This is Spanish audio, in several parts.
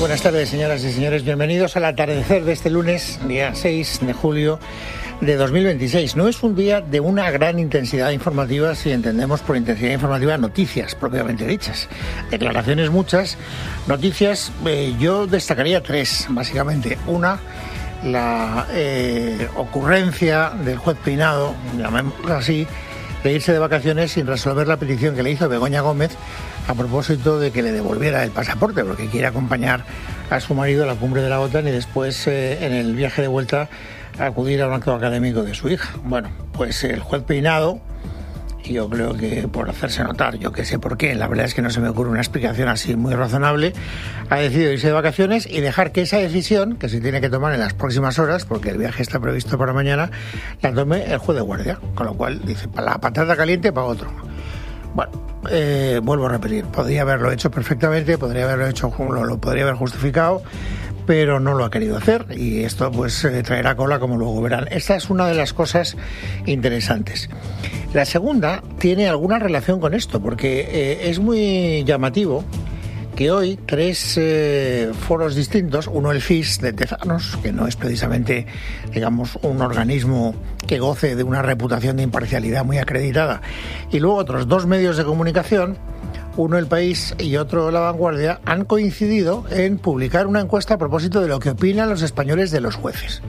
buenas tardes, señoras y señores. Bienvenidos al atardecer de este lunes, día 6 de julio de 2026. No es un día de una gran intensidad informativa si entendemos por intensidad informativa noticias propiamente dichas. Declaraciones muchas, noticias, yo destacaría tres, básicamente. Una, la ocurrencia del juez Peinado, llamémoslo así, de irse de vacaciones sin resolver la petición que le hizo Begoña Gómez a propósito de que le devolviera el pasaporte, porque quiere acompañar a su marido a la cumbre de la OTAN y después en el viaje de vuelta acudir a un acto académico de su hija. Bueno, pues el juez Peinado, yo creo que por hacerse notar, yo que sé por qué, la verdad es que no se me ocurre una explicación así muy razonable, ha decidido irse de vacaciones y dejar que esa decisión, que se tiene que tomar en las próximas horas, porque el viaje está previsto para mañana, la tome el juez de guardia, con lo cual dice, para la patata caliente para otro. Bueno, vuelvo a repetir, podría haberlo hecho perfectamente, podría haberlo hecho, lo podría haber justificado, pero no lo ha querido hacer y esto pues traerá cola, como luego verán. Esta es una de las cosas interesantes. La segunda tiene alguna relación con esto, porque es muy llamativo que hoy tres foros distintos, uno el CIS de Tezanos, que no es precisamente, digamos, un organismo que goce de una reputación de imparcialidad muy acreditada, y luego otros dos medios de comunicación, uno El País y otro La Vanguardia, han coincidido en publicar una encuesta a propósito de lo que opinan los españoles de los jueces.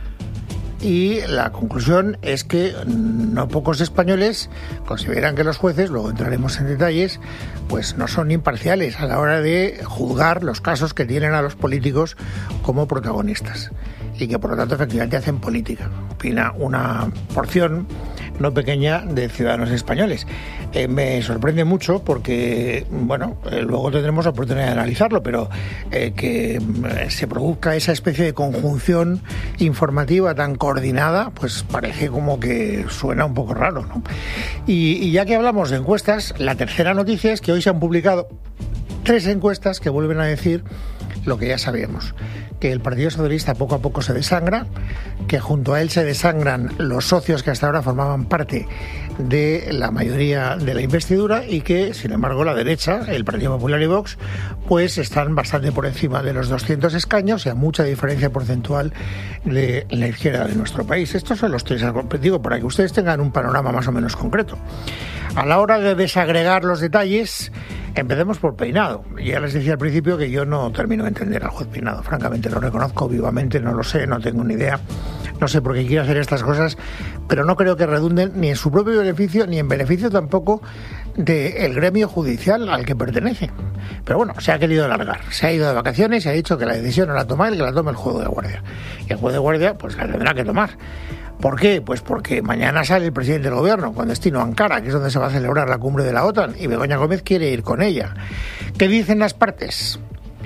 Y la conclusión es que no pocos españoles consideran que los jueces, luego entraremos en detalles, pues no son imparciales a la hora de juzgar los casos que tienen a los políticos como protagonistas y que por lo tanto efectivamente hacen política. Opina una porción no pequeña de ciudadanos españoles. Me sorprende mucho porque, bueno, luego tendremos la oportunidad de analizarlo, pero que se produzca esa especie de conjunción informativa tan coordinada, pues parece como que suena un poco raro, ¿no? Y ya que hablamos de encuestas, la tercera noticia es que hoy se han publicado tres encuestas que vuelven a decir lo que ya sabíamos, que el Partido Socialista poco a poco se desangra, que junto a él se desangran los socios que hasta ahora formaban parte de la mayoría de la investidura y que, sin embargo, la derecha, el Partido Popular y Vox, pues están bastante por encima de los 200 escaños y a mucha diferencia porcentual de la izquierda de nuestro país. Estos son los tres, digo, para que ustedes tengan un panorama más o menos concreto. A la hora de desagregar los detalles, empecemos por Peinado. Ya les decía al principio que yo no termino de entender al juez Peinado. Francamente, lo reconozco vivamente, no lo sé, no tengo ni idea. No sé por qué quiere hacer estas cosas, pero no creo que redunden ni en su propio beneficio, ni en beneficio tampoco del gremio judicial al que pertenece. Pero bueno, se ha querido alargar. Se ha ido de vacaciones y ha dicho que la decisión no la toma él, que la tome el juez de guardia. Y el juez de guardia, pues la tendrá que tomar. ¿Por qué? Pues porque mañana sale el presidente del gobierno con destino a Ankara, que es donde se va a celebrar la cumbre de la OTAN, y Begoña Gómez quiere ir con ella. ¿Qué dicen las partes?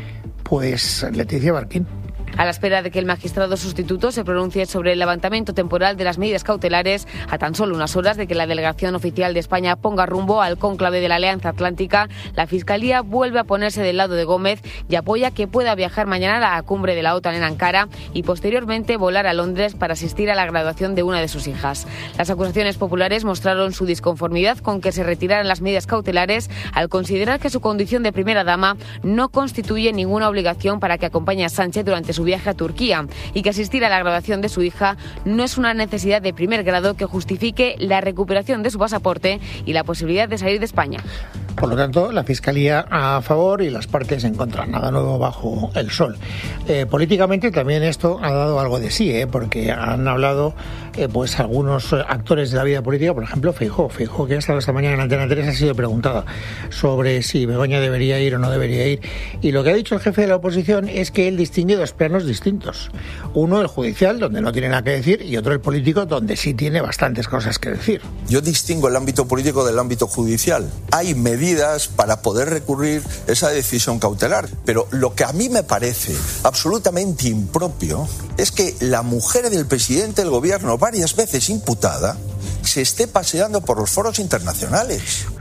Pues Leticia Barquín. A la espera de que el magistrado sustituto se pronuncie sobre el levantamiento temporal de las medidas cautelares, a tan solo unas horas de que la delegación oficial de España ponga rumbo al cónclave de la Alianza Atlántica, la Fiscalía vuelve a ponerse del lado de Gómez y apoya que pueda viajar mañana a la cumbre de la OTAN en Ankara y posteriormente volar a Londres para asistir a la graduación de una de sus hijas. Las acusaciones populares mostraron su disconformidad con que se retiraran las medidas cautelares al considerar que su condición de primera dama no constituye ninguna obligación para que acompañe a Sánchez durante su viaje a Turquía y que asistir a la graduación de su hija no es una necesidad de primer grado que justifique la recuperación de su pasaporte y la posibilidad de salir de España. Por lo tanto, la Fiscalía a favor y las partes en contra. Nada nuevo bajo el sol. Políticamente también esto ha dado algo de sí, porque han hablado pues algunos actores de la vida política, por ejemplo, Feijóo, que ha estado esta mañana en Antena 3, ha sido preguntada sobre si Begoña debería ir o no debería ir. Y lo que ha dicho el jefe de la oposición es que él distingue dos planos distintos. Uno, el judicial, donde no tiene nada que decir, y otro, el político, donde sí tiene bastantes cosas que decir. Yo distingo el ámbito político del ámbito judicial. Hay medidas para poder recurrir esa decisión cautelar, pero lo que a mí me parece absolutamente impropio es que la mujer del presidente del gobierno, varias veces imputada, se esté paseando por los foros internacionales.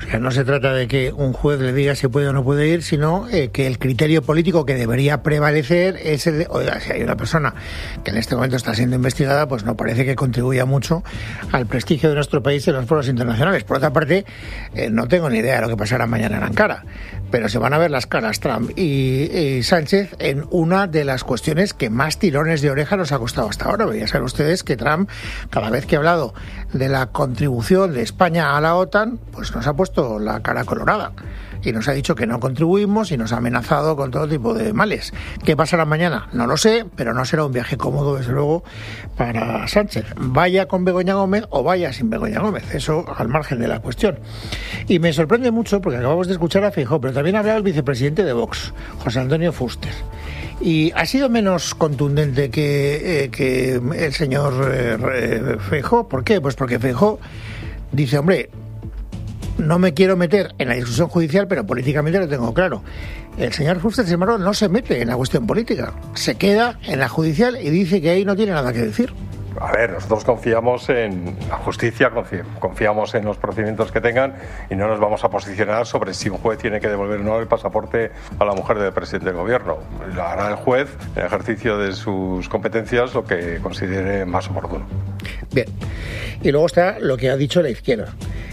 O sea, no se trata de que un juez le diga si puede o no puede ir, sino que el criterio político que debería prevalecer es el de, oiga, si hay una persona que en este momento está siendo investigada, pues no parece que contribuya mucho al prestigio de nuestro país en los foros internacionales. Por otra parte, no tengo ni idea de lo que pasará mañana en Ankara, pero se van a ver las caras Trump y Sánchez en una de las cuestiones que más tirones de oreja nos ha costado hasta ahora. Ya saben ustedes que Trump, cada vez que ha hablado de la contribución de España a la OTAN, pues nos ha puesto la cara colorada y nos ha dicho que no contribuimos y nos ha amenazado con todo tipo de males. ¿Qué pasará mañana? No lo sé, pero no será un viaje cómodo, desde luego, para Sánchez. Vaya con Begoña Gómez o vaya sin Begoña Gómez, eso al margen de la cuestión. Y me sorprende mucho porque acabamos de escuchar a Feijóo, pero también ha hablado el vicepresidente de Vox, José Antonio Fuster. Y ha sido menos contundente que el señor Feijóo. ¿Por qué? Pues porque Feijóo dice, hombre, no me quiero meter en la discusión judicial, pero políticamente lo tengo claro. El señor Fuster, sin embargo, no se mete en la cuestión política. Se queda en la judicial y dice que ahí no tiene nada que decir. A ver, nosotros confiamos en la justicia, confiamos en los procedimientos que tengan y no nos vamos a posicionar sobre si un juez tiene que devolver o no el pasaporte a la mujer del presidente del gobierno. Lo hará el juez en ejercicio de sus competencias lo que considere más oportuno. Bien, y luego está lo que ha dicho la izquierda.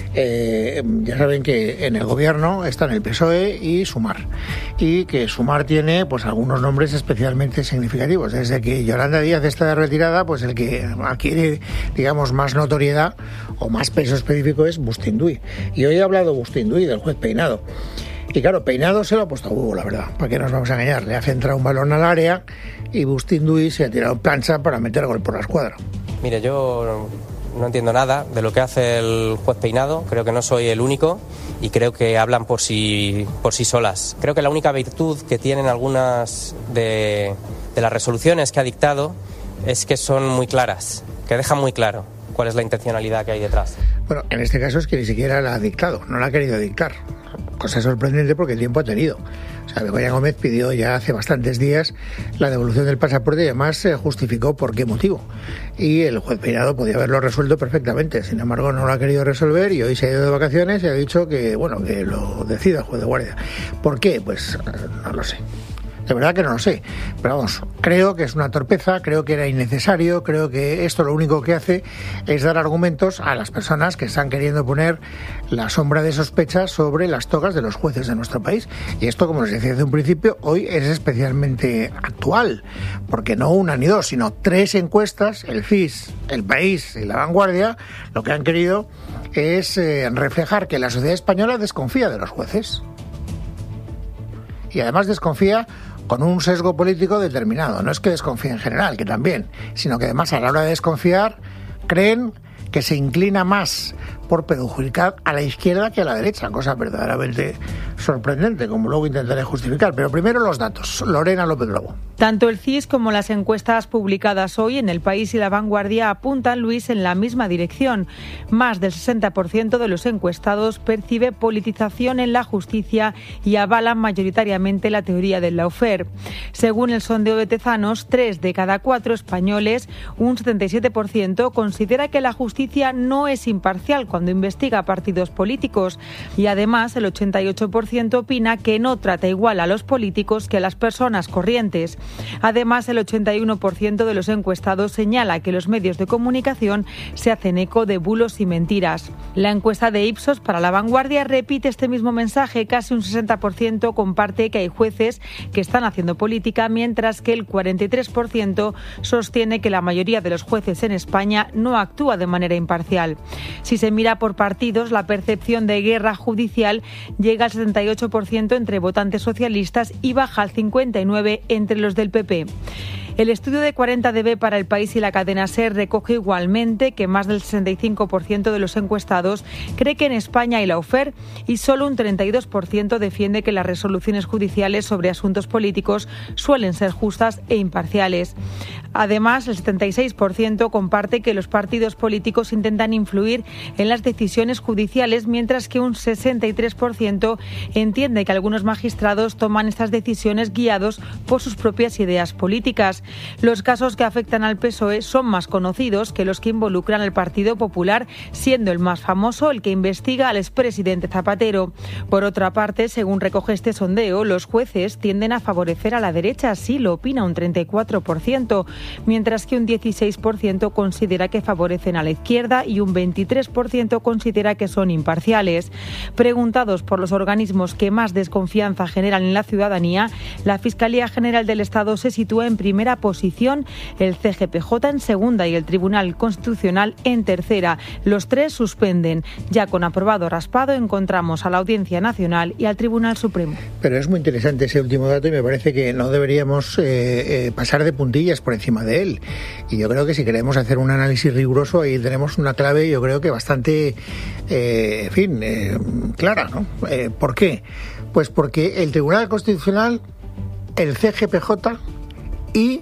Ya saben que en el gobierno están el PSOE y Sumar, y que Sumar tiene pues algunos nombres especialmente significativos. Desde que Yolanda Díaz está de retirada, pues el que adquiere, digamos, más notoriedad o más peso específico es Bustinduy. Y hoy ha hablado Bustinduy del juez Peinado. Y claro, Peinado se lo ha puesto a huevo, la verdad. ¿Para qué nos vamos a engañar? Le ha centrado un balón al área y Bustinduy se ha tirado en plancha para meter gol por la escuadra. Mire, yo no entiendo nada de lo que hace el juez Peinado, creo que no soy el único y creo que hablan por sí solas. Creo que la única virtud que tienen algunas de las resoluciones que ha dictado es que son muy claras, que dejan muy claro cuál es la intencionalidad que hay detrás. Bueno, en este caso es que ni siquiera la ha dictado, no la ha querido dictar. Cosa sorprendente porque el tiempo ha tenido. O sea, Begoña Gómez pidió ya hace bastantes días la devolución del pasaporte y además se justificó por qué motivo. Y el juez Peinado podía haberlo resuelto perfectamente. Sin embargo, no lo ha querido resolver y hoy se ha ido de vacaciones y ha dicho que, bueno, que lo decida el juez de guardia. ¿Por qué? Pues no lo sé. De verdad que no lo sé, pero vamos, creo que es una torpeza, creo que era innecesario, creo que esto lo único que hace es dar argumentos a las personas que están queriendo poner la sombra de sospecha sobre las togas de los jueces de nuestro país. Y esto, como les decía desde un principio, hoy es especialmente actual, porque no una ni dos, sino 3 encuestas, el CIS, El País y La Vanguardia, lo que han querido es reflejar que la sociedad española desconfía de los jueces. Y además desconfía con un sesgo político determinado. No es que desconfíe en general, que también, sino que además a la hora de desconfiar creen que se inclina más por perjudicar a la izquierda que a la derecha, cosa verdaderamente sorprendente, como luego intentaré justificar. Pero primero los datos. Lorena López Lobo. Tanto el CIS como las encuestas publicadas hoy en El País y La Vanguardia apuntan, Luis, en la misma dirección. Más del 60% de los encuestados percibe politización en la justicia y avalan mayoritariamente la teoría del lawfare. Según el sondeo de Tezanos, 3 de cada 4 españoles, un 77%, considera que la justicia no es imparcial cuando investiga partidos políticos y además el 88% opina que no trata igual a los políticos que a las personas corrientes. Además, el 81% de los encuestados señala que los medios de comunicación se hacen eco de bulos y mentiras. La encuesta de Ipsos para La Vanguardia repite este mismo mensaje. Casi un 60% comparte que hay jueces que están haciendo política, mientras que el 43% sostiene que la mayoría de los jueces en España no actúa de manera imparcial. Si se mira por partidos, la percepción de guerra judicial llega al 78% entre votantes socialistas y baja al 59% entre los del PP. El estudio de 40DB para El País y la cadena SER recoge igualmente que más del 65% de los encuestados cree que en España hay lawfare y solo un 32% defiende que las resoluciones judiciales sobre asuntos políticos suelen ser justas e imparciales. Además, el 76% comparte que los partidos políticos intentan influir en las decisiones judiciales, mientras que un 63% entiende que algunos magistrados toman estas decisiones guiados por sus propias ideas políticas. Los casos que afectan al PSOE son más conocidos que los que involucran al Partido Popular, siendo el más famoso el que investiga al expresidente Zapatero. Por otra parte, según recoge este sondeo, los jueces tienden a favorecer a la derecha, así lo opina un 34%, mientras que un 16% considera que favorecen a la izquierda y un 23% considera que son imparciales. Preguntados por los organismos que más desconfianza generan en la ciudadanía, la Fiscalía General del Estado se sitúa en primera posición, el CGPJ en segunda y el Tribunal Constitucional en tercera. Los tres suspenden. Ya con aprobado raspado encontramos a la Audiencia Nacional y al Tribunal Supremo. Pero es muy interesante ese último dato y me parece que no deberíamos pasar de puntillas por encima de él. Y yo creo que si queremos hacer un análisis riguroso, ahí tenemos una clave, yo creo que bastante, clara, ¿no? ¿Por qué? Pues porque el Tribunal Constitucional, el CGPJ y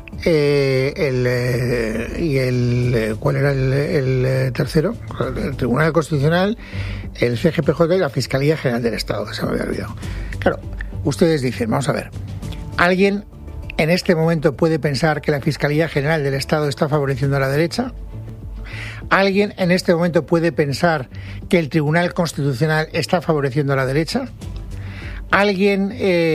¿cuál era el tercero? El Tribunal Constitucional, el CGPJ y la Fiscalía General del Estado, que se me había olvidado. Claro, ustedes dicen, vamos a ver, ¿alguien en este momento puede pensar que la Fiscalía General del Estado está favoreciendo a la derecha? ¿Alguien en este momento puede pensar que el Tribunal Constitucional está favoreciendo a la derecha? ¿Alguien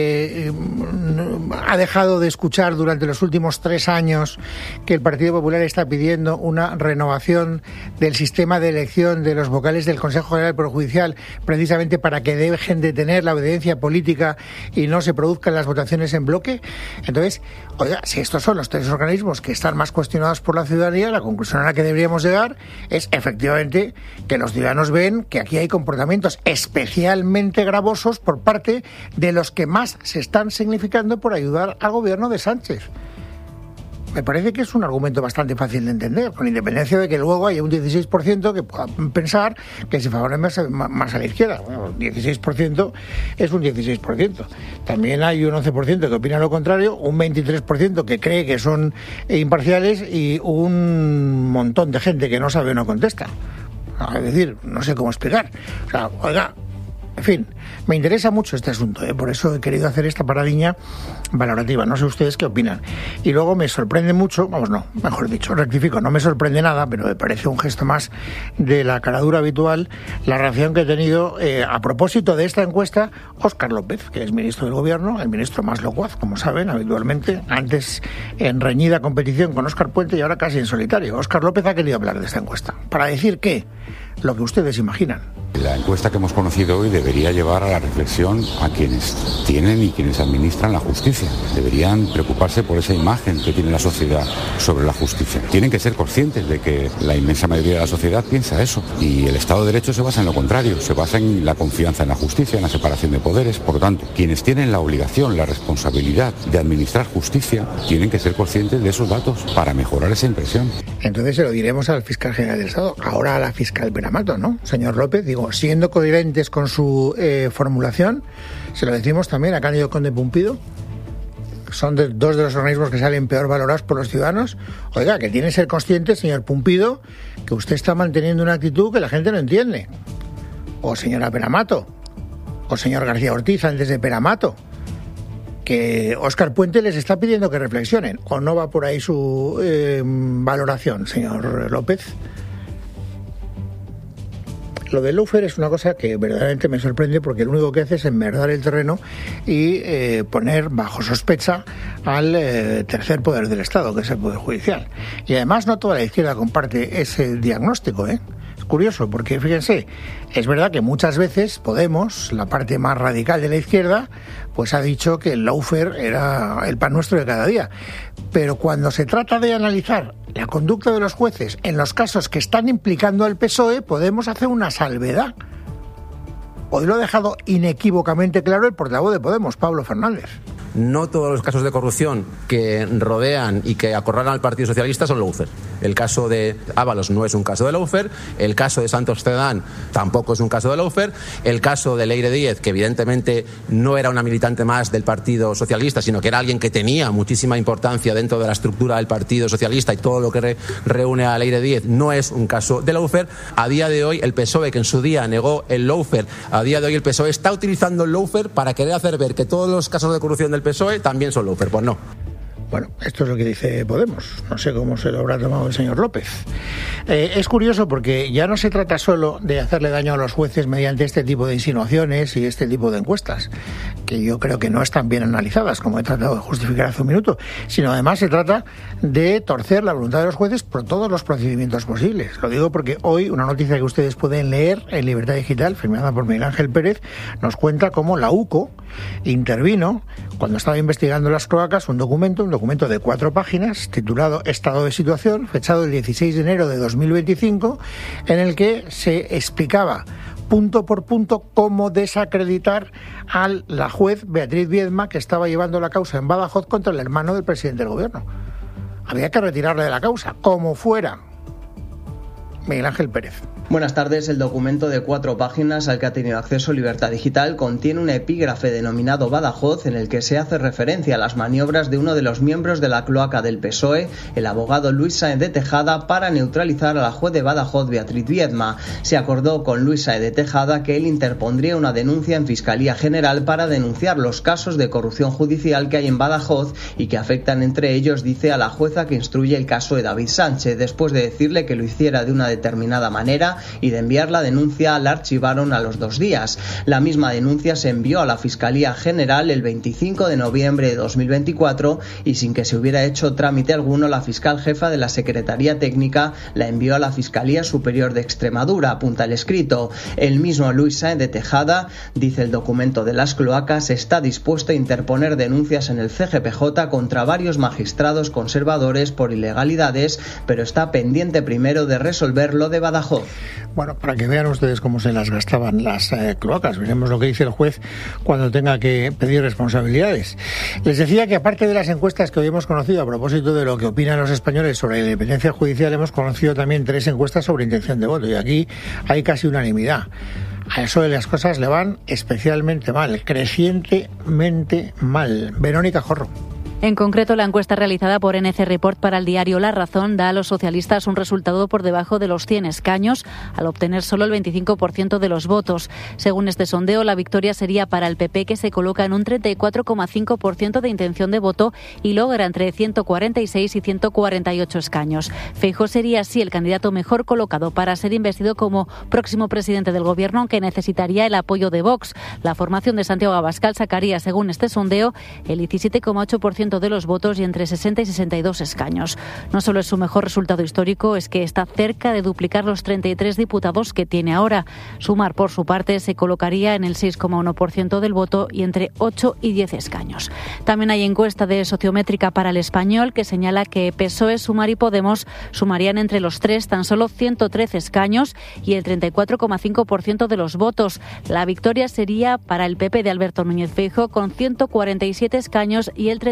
ha dejado de escuchar durante los últimos 3 años que el Partido Popular está pidiendo una renovación del sistema de elección de los vocales del Consejo General del Poder Judicial, precisamente para que dejen de tener la obediencia política y no se produzcan las votaciones en bloque? Entonces, oiga, si estos son los 3 organismos que están más cuestionados por la ciudadanía, la conclusión a la que deberíamos llegar es efectivamente que los ciudadanos ven que aquí hay comportamientos especialmente gravosos por parte de los que más se están significando por ayudar al gobierno de Sánchez. Me parece que es un argumento bastante fácil de entender, con independencia de que luego haya un 16% que pueda pensar que se favorece más a la izquierda. Bueno, 16% es un 16%. También hay un 11% que opina lo contrario, un 23% que cree que son imparciales y un montón de gente que no sabe o no contesta. Es decir, no sé cómo explicar. O sea, oiga, en fin, me interesa mucho este asunto, por eso he querido hacer esta paradiña valorativa. No sé ustedes qué opinan. Y luego me sorprende mucho, mejor dicho, rectifico, no me sorprende nada, pero me parece un gesto más de la caradura habitual, la reacción que ha tenido a propósito de esta encuesta Óscar López, que es ministro del Gobierno, el ministro más locuaz, como saben, habitualmente, antes en reñida competición con Óscar Puente y ahora casi en solitario. Óscar López ha querido hablar de esta encuesta, para decir que lo que ustedes imaginan. La encuesta que hemos conocido hoy debería llevar a la reflexión a quienes tienen y quienes administran la justicia. Deberían preocuparse por esa imagen que tiene la sociedad sobre la justicia. Tienen que ser conscientes de que la inmensa mayoría de la sociedad piensa eso. Y el Estado de Derecho se basa en lo contrario, se basa en la confianza en la justicia, en la separación de poderes. Por lo tanto, quienes tienen la obligación, la responsabilidad de administrar justicia, tienen que ser conscientes de esos datos para mejorar esa impresión. Entonces se lo diremos al fiscal general del Estado, ahora a la fiscal Pera-Mato, ¿no? Señor López, siendo coherentes con su formulación, se lo decimos también a Cándido Conde Pumpido, son dos de los organismos que salen peor valorados por los ciudadanos. Oiga, que tiene que ser consciente, señor Pumpido, que usted está manteniendo una actitud que la gente no entiende. O señora Pera-Mato, o señor García Ortiz antes de Pera-Mato, que Óscar Puente les está pidiendo que reflexionen. ¿O no va por ahí su valoración, señor López? Lo del lawfare es una cosa que verdaderamente me sorprende, porque lo único que hace es enmerdar el terreno y poner bajo sospecha al tercer poder del Estado, que es el Poder Judicial. Y además no toda la izquierda comparte ese diagnóstico, Es curioso, porque fíjense, es verdad que muchas veces Podemos, la parte más radical de la izquierda, pues ha dicho que el lawfare era el pan nuestro de cada día. Pero cuando se trata de analizar la conducta de los jueces en los casos que están implicando al PSOE, Podemos hacer una salvedad. Hoy lo ha dejado inequívocamente claro el portavoz de Podemos, Pablo Fernández. No todos los casos de corrupción que rodean y que acorralan al Partido Socialista son lawfare. El caso de Ábalos no es un caso de lawfare, el caso de Santos Cerdán tampoco es un caso de lawfare, el caso de Leire Díez, que evidentemente no era una militante más del Partido Socialista, sino que era alguien que tenía muchísima importancia dentro de la estructura del Partido Socialista, y todo lo que reúne a Leire Díez no es un caso de lawfare. A día de hoy el PSOE, que en su día negó el lawfare, a día de hoy el PSOE está utilizando el lawfare para querer hacer ver que todos los casos de corrupción del PSOE también son lawfare. Pues no. Bueno, esto es lo que dice Podemos. No sé cómo se lo habrá tomado el señor López. Es curioso porque ya no se trata solo de hacerle daño a los jueces mediante este tipo de insinuaciones y este tipo de encuestas, que yo creo que no están bien analizadas, como he tratado de justificar hace un minuto, sino además se trata de torcer la voluntad de los jueces por todos los procedimientos posibles. Lo digo porque hoy una noticia que ustedes pueden leer en Libertad Digital, firmada por Miguel Ángel Pérez, nos cuenta cómo la UCO intervino cuando estaba investigando las cloacas un documento de 4 páginas titulado Estado de Situación, fechado el 16 de enero de 2025, en el que se explicaba punto por punto cómo desacreditar a la juez Beatriz Viedma, que estaba llevando la causa en Badajoz contra el hermano del presidente del gobierno. Había que retirarle de la causa, como fuera. Miguel Ángel Pérez. Buenas tardes. El documento de 4 páginas al que ha tenido acceso Libertad Digital contiene un epígrafe denominado Badajoz, en el que se hace referencia a las maniobras de uno de los miembros de la cloaca del PSOE, el abogado Luis Sáenz de Tejada, para neutralizar a la juez de Badajoz, Beatriz Viedma. Se acordó con Luis Sáenz de Tejada que él interpondría una denuncia en Fiscalía General para denunciar los casos de corrupción judicial que hay en Badajoz y que afectan, entre ellos, dice, a la jueza que instruye el caso de David Sánchez. Después de decirle que lo hiciera de una determinada manera y de enviar la denuncia, la archivaron a los 2 días. La misma denuncia se envió a la Fiscalía General el 25 de noviembre de 2024 y sin que se hubiera hecho trámite alguno, la fiscal jefa de la Secretaría Técnica la envió a la Fiscalía Superior de Extremadura, apunta el escrito. El mismo Luis Sáenz de Tejada, dice el documento de las cloacas, está dispuesto a interponer denuncias en el CGPJ contra varios magistrados conservadores por ilegalidades, pero está pendiente primero de resolver lo de Badajoz. Bueno, para que vean ustedes cómo se las gastaban las cloacas, veremos lo que dice el juez cuando tenga que pedir responsabilidades. Les decía que aparte de las encuestas que hoy hemos conocido a propósito de lo que opinan los españoles sobre la independencia judicial, hemos conocido también 3 encuestas sobre intención de voto y aquí hay casi unanimidad. A eso de las cosas le van especialmente mal, crecientemente mal. Verónica Jorro. En concreto, la encuesta realizada por NC Report para el diario La Razón da a los socialistas un resultado por debajo de los 100 escaños, al obtener solo el 25% de los votos. Según este sondeo, la victoria sería para el PP, que se coloca en un 34,5% de intención de voto y logra entre 146 y 148 escaños. Feijóo sería así el candidato mejor colocado para ser investido como próximo presidente del Gobierno, aunque necesitaría el apoyo de Vox. La formación de Santiago Abascal sacaría, según este sondeo, el 17,8% de los votos y entre 60 y 62 escaños. No solo es su mejor resultado histórico, es que está cerca de duplicar los 33 diputados que tiene ahora. Sumar, por su parte, se colocaría en el 6,1% del voto y entre 8 y 10 escaños. También hay encuesta de Sociométrica para El Español que señala que PSOE, Sumar y Podemos sumarían entre los 3 tan solo 113 escaños y el 34,5% de los votos. La victoria sería para el PP de Alberto Núñez Feijóo con 147 escaños y el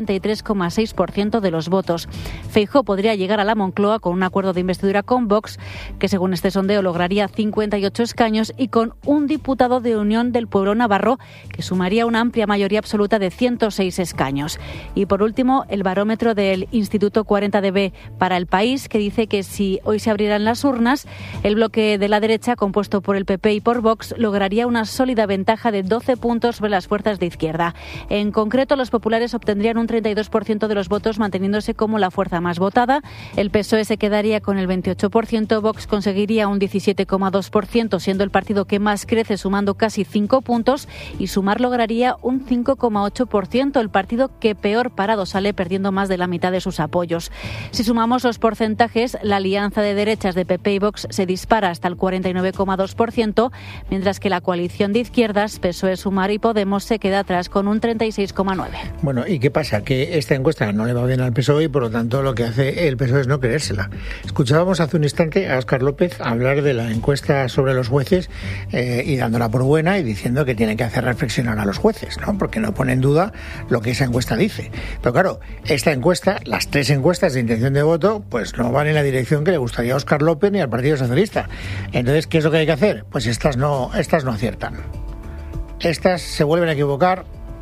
33,6% de los votos. Feijóo podría llegar a la Moncloa con un acuerdo de investidura con Vox, que según este sondeo lograría 58 escaños, y con un diputado de Unión del Pueblo Navarro, que sumaría una amplia mayoría absoluta de 106 escaños. Y por último, el barómetro del Instituto 40DB para El País, que dice que si hoy se abrieran las urnas, el bloque de la derecha, compuesto por el PP y por Vox, lograría una sólida ventaja de 12 puntos sobre las fuerzas de izquierda. En concreto, los populares obtendrían un 32% de los votos, manteniéndose como la fuerza más votada. El PSOE se quedaría con el 28%, Vox conseguiría un 17,2%, siendo el partido que más crece, sumando casi 5 puntos, y Sumar lograría un 5,8%, el partido que peor parado sale, perdiendo más de la mitad de sus apoyos. Si sumamos los porcentajes, la alianza de derechas de PP y Vox se dispara hasta el 49,2%, mientras que la coalición de izquierdas, PSOE, Sumar y Podemos, se queda atrás con un 36,9%. Bueno, ¿y qué pasa? Que esta encuesta no le va bien al PSOE y por lo tanto lo que hace el PSOE es no creérsela. Escuchábamos hace un instante a Óscar López hablar de la encuesta sobre los jueces y dándola por buena y diciendo que tiene que hacer reflexionar a los jueces, ¿no? Porque no pone en duda lo que esa encuesta dice. Pero claro, esta encuesta, las 3 encuestas de intención de voto, pues no van en la dirección que le gustaría a Óscar López ni al Partido Socialista. Entonces, ¿qué es lo que hay que hacer? Pues estas no aciertan. Estas se vuelven a equivocar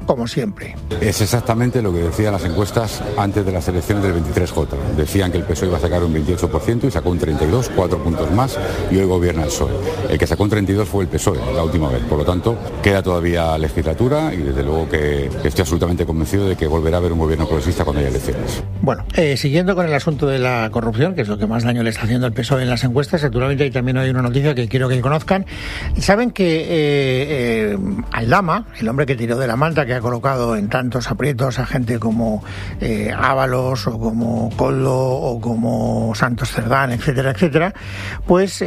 como siempre. Es exactamente lo que decían las encuestas antes de las elecciones del 23J. Decían que el PSOE iba a sacar un 28% y sacó un 32%, 4 puntos más, y hoy gobierna el PSOE. El que sacó un 32% fue el PSOE la última vez. Por lo tanto, queda todavía legislatura y desde luego que estoy absolutamente convencido de que volverá a haber un gobierno progresista cuando haya elecciones. Bueno, siguiendo con el asunto de la corrupción, que es lo que más daño le está haciendo el PSOE en las encuestas, naturalmente también hay una noticia que quiero que conozcan. Saben que Aldama, el hombre que tiró de la manta, que ha colocado en tantos aprietos a gente como Ábalos o como Koldo o como Santos Cerdán, etcétera, etcétera, pues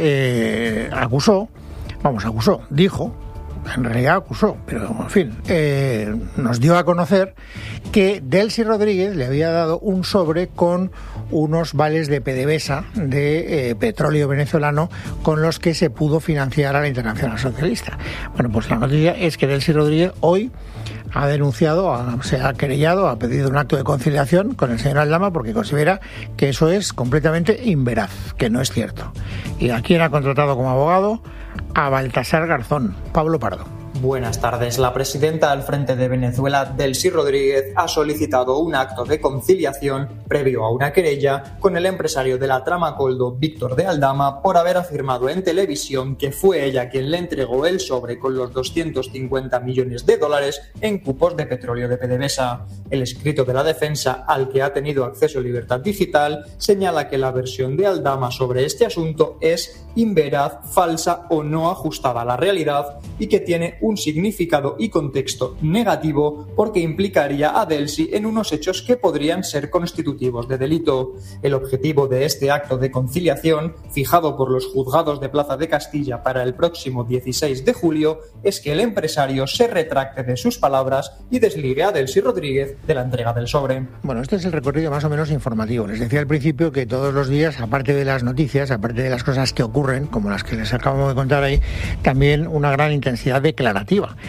dijo, en realidad acusó, pero en fin, nos dio a conocer que Delcy Rodríguez le había dado un sobre con unos vales de PDVSA, de petróleo venezolano, con los que se pudo financiar a la Internacional Socialista. Bueno, pues la noticia es que Delcy Rodríguez hoy ha denunciado, se ha querellado, ha pedido un acto de conciliación con el señor Aldama porque considera que eso es completamente inveraz, que no es cierto. ¿Y a quién ha contratado como abogado? A Baltasar Garzón. Pablo Pardo. Buenas tardes. La presidenta del Frente de Venezuela, Delcy Rodríguez, ha solicitado un acto de conciliación previo a una querella con el empresario de la trama Koldo, Víctor de Aldama, por haber afirmado en televisión que fue ella quien le entregó el sobre con los $250 millones en cupos de petróleo de PDVSA. El escrito de la defensa, al que ha tenido acceso Libertad Digital, señala que la versión de Aldama sobre este asunto es inveraz, falsa o no ajustada a la realidad y que tiene un significado y contexto negativo porque implicaría a Delcy en unos hechos que podrían ser constitutivos de delito. El objetivo de este acto de conciliación, fijado por los juzgados de Plaza de Castilla para el próximo 16 de julio, es que el empresario se retracte de sus palabras y desligue a Delcy Rodríguez de la entrega del sobre. Bueno, este es el recorrido más o menos informativo. Les decía al principio que todos los días, aparte de las noticias, aparte de las cosas que ocurren, como las que les acabamos de contar ahí, también una gran intensidad declarativa.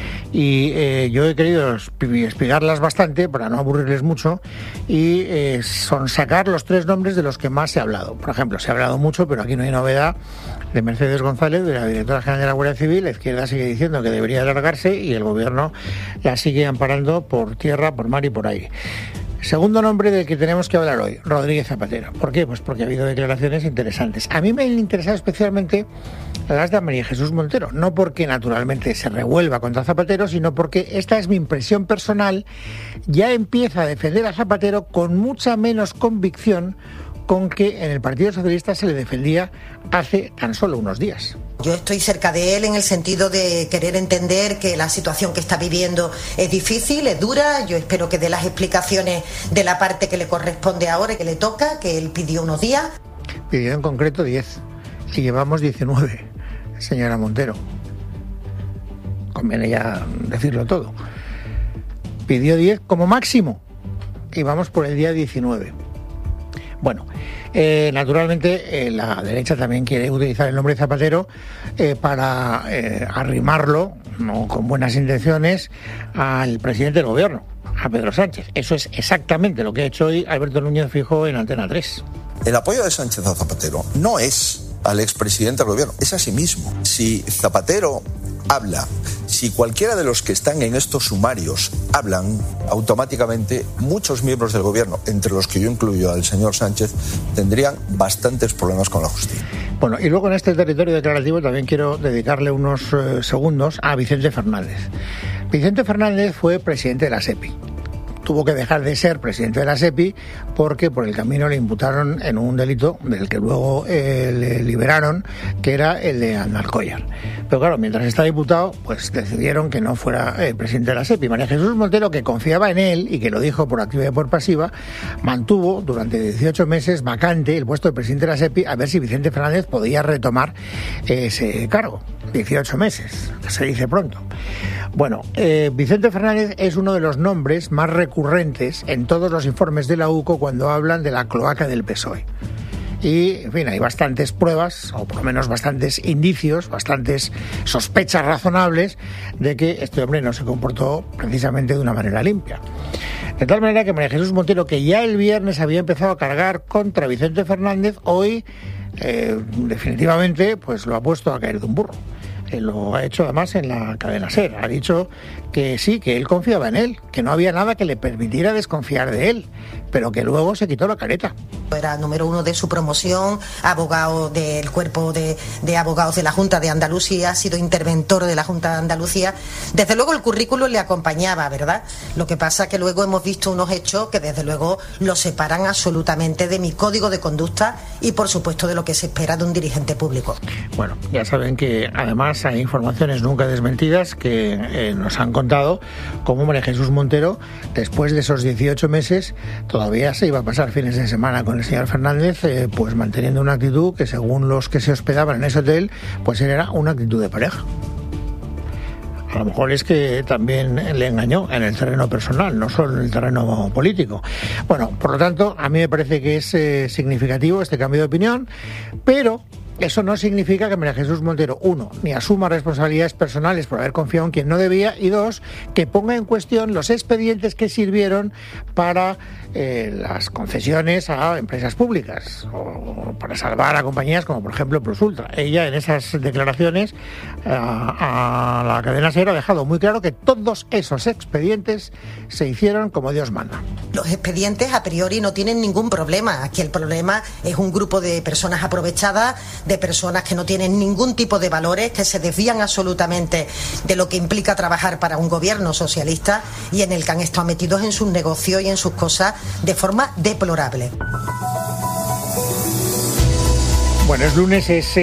Y yo he querido explicarlas bastante para no aburrirles mucho y son sacar los 3 nombres de los que más se ha hablado. Por ejemplo, se ha hablado mucho, pero aquí no hay novedad, de Mercedes González, de la directora general de la Guardia Civil. La izquierda sigue diciendo que debería alargarse y el gobierno la sigue amparando por tierra, por mar y por aire. Segundo nombre del que tenemos que hablar hoy, Rodríguez Zapatero. ¿Por qué? Pues porque ha habido declaraciones interesantes. A mí me han interesado especialmente las de María Jesús Montero, no porque naturalmente se revuelva contra Zapatero, sino porque esta es mi impresión personal, ya empieza a defender a Zapatero con mucha menos convicción con que en el Partido Socialista se le defendía hace tan solo unos días. Yo estoy cerca de él en el sentido de querer entender que la situación que está viviendo es difícil, es dura. Yo espero que dé las explicaciones de la parte que le corresponde ahora y que le toca, que él pidió unos días. Pidió en concreto 10 y llevamos 19, señora Montero. Conviene ya decirlo todo. Pidió 10 como máximo y vamos por el día 19. Bueno, naturalmente la derecha también quiere utilizar el nombre de Zapatero para arrimarlo, no con buenas intenciones, al presidente del gobierno, a Pedro Sánchez. Eso es exactamente lo que ha hecho hoy Alberto Núñez Feijóo en Antena 3. El apoyo de Sánchez a Zapatero no es al expresidente del gobierno, es a sí mismo. Si Zapatero habla, si cualquiera de los que están en estos sumarios hablan, automáticamente muchos miembros del gobierno, entre los que yo incluyo al señor Sánchez, tendrían bastantes problemas con la justicia. Bueno, y luego en este territorio declarativo también quiero dedicarle unos segundos a Vicente Fernández. Vicente Fernández fue presidente de la SEPI. Tuvo que dejar de ser presidente de la SEPI porque por el camino le imputaron en un delito del que luego le liberaron, que era el de Andalcollar. Pero claro, mientras está diputado, pues decidieron que no fuera presidente de la SEPI. María Jesús Montero, que confiaba en él y que lo dijo por activa y por pasiva, mantuvo durante 18 meses vacante el puesto de presidente de la SEPI a ver si Vicente Fernández podía retomar ese cargo. 18 meses, que se dice pronto. Bueno, Vicente Fernández es uno de los nombres más recurrentes en todos los informes de la UCO cuando hablan de la cloaca del PSOE. Y, en fin, hay bastantes pruebas, o por lo menos bastantes indicios, bastantes sospechas razonables de que este hombre no se comportó precisamente de una manera limpia. De tal manera que María Jesús Montero, que ya el viernes había empezado a cargar contra Vicente Fernández, hoy definitivamente pues lo ha puesto a caer de un burro. Lo ha hecho además en la cadena SER. Ha dicho que sí, que él confiaba en él, que no había nada que le permitiera desconfiar de él, pero que luego se quitó la careta. Era número 1 de su promoción, abogado del cuerpo de abogados de la Junta de Andalucía, ha sido interventor de la Junta de Andalucía. Desde luego el currículum le acompañaba, ¿verdad? Lo que pasa que luego hemos visto unos hechos que desde luego lo separan absolutamente de mi código de conducta y por supuesto de lo que se espera de un dirigente público. Bueno, ya saben que además hay informaciones nunca desmentidas que nos han contado cómo María Jesús Montero, después de esos 18 meses, todavía se iba a pasar fines de semana con el señor Fernández, pues manteniendo una actitud que según los que se hospedaban en ese hotel, pues era una actitud de pareja. A lo mejor es que también le engañó en el terreno personal, no solo en el terreno político. Bueno, por lo tanto, a mí me parece que es significativo este cambio de opinión, pero eso no significa que María Jesús Montero, 1, ni asuma responsabilidades personales por haber confiado en quien no debía, y 2, que ponga en cuestión los expedientes que sirvieron para las concesiones a empresas públicas o para salvar a compañías como por ejemplo PlusUltra. Ella en esas declaraciones a la cadena SER ha dejado muy claro que todos esos expedientes se hicieron como Dios manda. Los expedientes a priori no tienen ningún problema. Aquí el problema es un grupo de personas aprovechadas, de personas que no tienen ningún tipo de valores, que se desvían absolutamente de lo que implica trabajar para un gobierno socialista y en el que han estado metidos en sus negocios y en sus cosas de forma deplorable. Bueno, es lunes, es